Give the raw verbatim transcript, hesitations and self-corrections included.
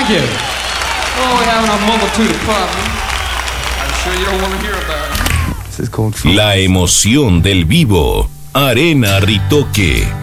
Thank you. Oh, we're having a multitude of problems. I'm sure you don't want to hear about it. La emoción del vivo. Arena Ritoque.